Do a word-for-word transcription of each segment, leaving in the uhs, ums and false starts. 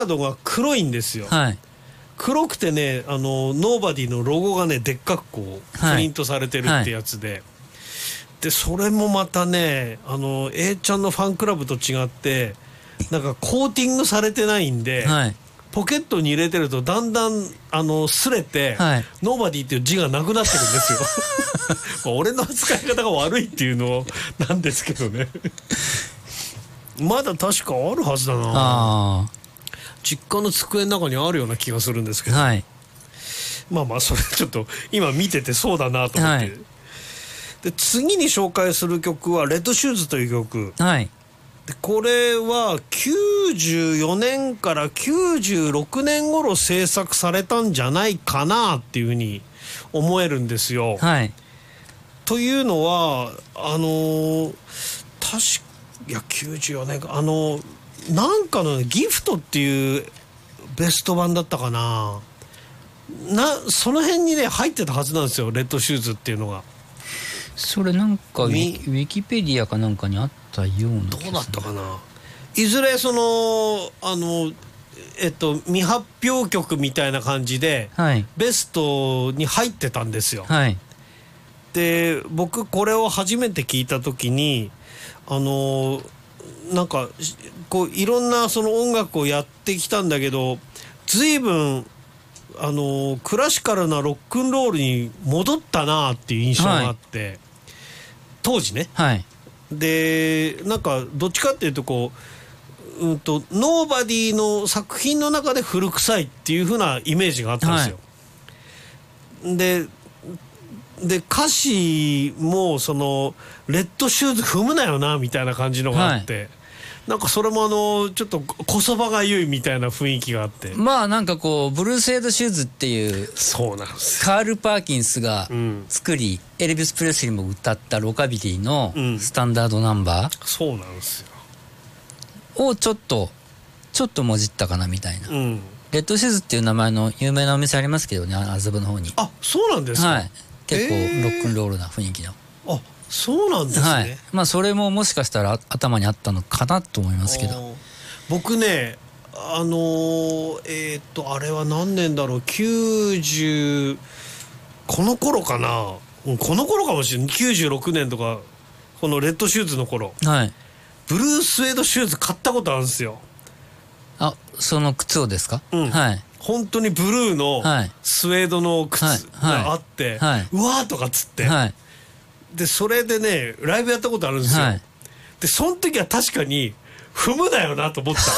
ードが黒いんですよ、 はい、 黒くてね、あのノーバディのロゴがねでっかくこうプリントされてるってやつで、はい、でそれもまたね、あの A ちゃんのファンクラブと違ってなんかコーティングされてないんで、はい、ポケットに入れてるとだんだんあの擦れて、はい、ノーバディっていう字がなくなってるんですよ俺の使い方が悪いっていうのなんですけどねまだ確かあるはずだなあ、実家の机の中にあるような気がするんですけど、はい、まあまあそれちょっと今見ててそうだなと思って、はい、で次に紹介する曲はレッドシューズという曲、はい、でこれはきゅうじゅうよねんからきゅうじゅうろくねん頃制作されたんじゃないかなっていうふうに思えるんですよ、はい、というのはあのー、確かいやきゅうじゅうよねんかあのなんかの、ね、ギフトっていうベスト版だったかななその辺にね入ってたはずなんですよレッドシューズっていうのが。 それなんかウィキ、ウィキペディアかなんかにあったような気がする。 どうだったかないずれそのあのえっと未発表曲みたいな感じで、はい、ベストに入ってたんですよ、はい、で僕これを初めて聞いた時にあのなんかこういろんなその音楽をやってきたんだけど随分あのクラシカルなロックンロールに戻ったなっていう印象があって、はい、当時ね、はい、でなんかどっちかっていうとこう、うんと、ノーバディの作品の中で古臭いっていう風なイメージがあったんですよ、はい、でで歌詞もそのレッドシューズ踏むなよなみたいな感じのがあって、はい、なんかそれもあのちょっとこそばがゆいみたいな雰囲気があって、 まあなんかこうブルース・エイド・シューズっていうそうなんですカール・パーキンスが作り、うん、エルビス・プレスリーも歌ったロカビリーのスタンダードナンバー、 うん、そうなんですよをちょっとちょっともじったかなみたいな、うん、レッドシューズっていう名前の有名なお店ありますけどね、麻布の方に。 あ、そうなんですか。 はい、結構ロックンロールな雰囲気の、 あ、そうなんですね、はい、 まあそれももしかしたら頭にあったのかなと思いますけど、 僕ねあのー、えー、っとあれは何年だろう、きゅうじゅうこの頃かな、この頃かもしれない、きゅうじゅうろくねんとかこのレッドシューズの頃、はい、ブルースウェードシューズ買ったことあるんですよ。 あ、その靴をですか。 うん、はい、本当にブルーのスウェードの靴があって、はいはい、うわーとかっつって、はい、でそれでねライブやったことあるんですよ、はい、でその時は確かに踏むなよなと思った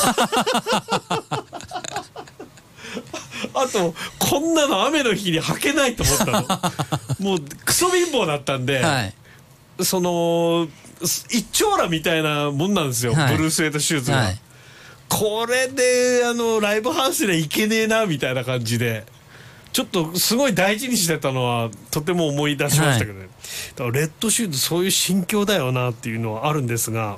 あとこんなの雨の日に履けないと思ったのもうクソ貧乏だったんで、はい、その一丁羅みたいなもんなんですよ、はい、ブルースウェードシューズが、はい、これであのライブハウスでいけねえなみたいな感じでちょっとすごい大事にしてたのはとても思い出しましたけどね、はい、だからレッドシューズそういう心境だよなっていうのはあるんですが、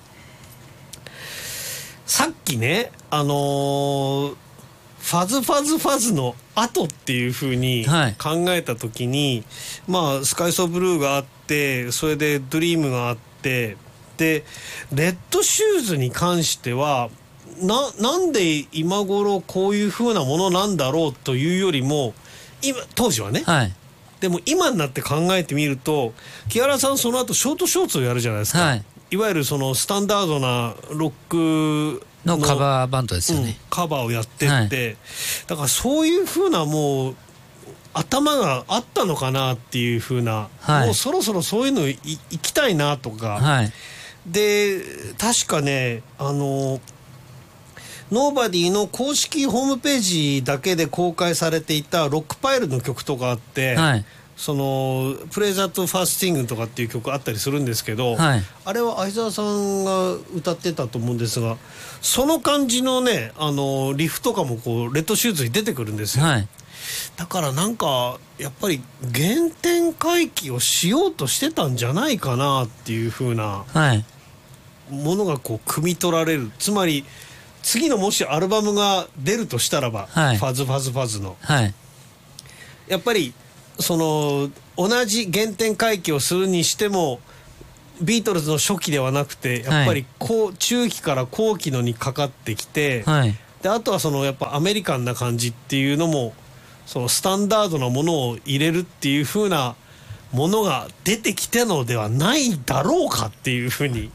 さっきねあのー、ファズファズファズの後っていう風に考えた時に、はい、まあスカイソーブルーがあってそれでドリームがあってでレッドシューズに関してはな, なんで今頃こういう風なものなんだろうというよりも今当時はね、はい、でも今になって考えてみると木原さんその後ショートショーツをやるじゃないですか、はい、いわゆるそのスタンダードなロック の, のカバーバンドですよね、うん、 カバーをやってって、はい、だからそういう風なもう頭があったのかなっていう風な、はい、もうそろそろそういうのい行きたいなとか、はい、で確かねあのノーバディの公式ホームページだけで公開されていたロックパイルの曲とかあって、はい、そのプレイザーとファースティングとかっていう曲あったりするんですけど、はい、あれは相沢さんが歌ってたと思うんですがその感じのねあのリフとかもこうレッドシューズに出てくるんですよ、はい、だからなんかやっぱり原点回帰をしようとしてたんじゃないかなっていう風なものがこう汲み取られる、つまり次のもしアルバムが出るとしたらば、はい、ファズファズファズの、はい、やっぱりその同じ原点回帰をするにしてもビートルズの初期ではなくてやっぱりこう中期から後期のにかかってきて、はい、 であとはそのやっぱアメリカンな感じっていうのもそのスタンダードなものを入れるっていう風なものが出てきたのではないだろうかっていう風に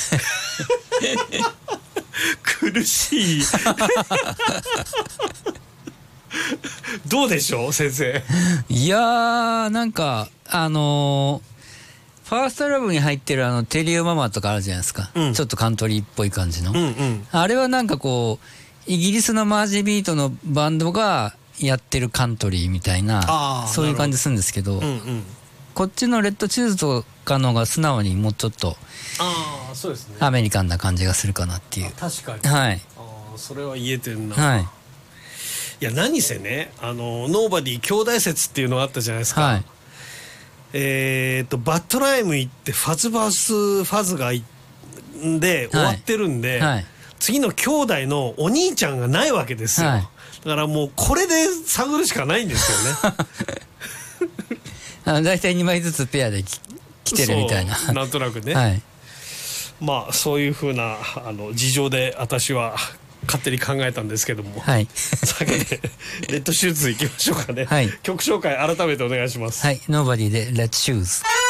苦しいどうでしょう先生。 いやーなんかあのー、ファーストラブに入ってるあのテリオママとかあるじゃないですか、うん、ちょっとカントリーっぽい感じの、うんうん、あれはなんかこうイギリスのマージビートのバンドがやってるカントリーみたいなそういう感じするんですけど、うんうん、こっちのレッドチーズとかのが素直にもうちょっとあそうですね、 アメリカンな感じがするかなっていう。 確かに、 はい、 あそれは言えてんな、 はい、 いや何せねあのノーバディ兄弟説っていうのがあったじゃないですか、はい、えー、とバッドライム行ってファズバースファズがいで終わってるんで、はいはい、次の兄弟のお兄ちゃんがないわけですよ、はい、だからもうこれで探るしかないんですよねあの大体にまいずつペアで来てるみたいななんとなくね、はい、まあそういうふうなあの事情で私は勝手に考えたんですけども、はい、先でレッドシューズいきましょうかね、はい、曲紹介改めてお願いします。 はい、ノーバディでレッドシューズ。